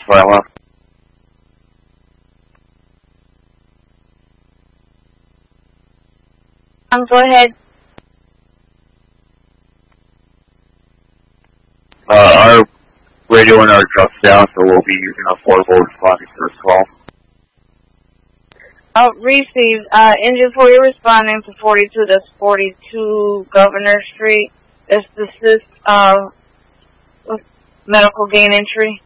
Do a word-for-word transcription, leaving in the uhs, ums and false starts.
file up. Um, go ahead. Uh, our radio and our truck's down, so we'll be using a portable responding to this call. Oh, received. Uh, engine for you responding to forty-two, that's forty-two Governor Street. That's the assist, uh, with medical gain entry.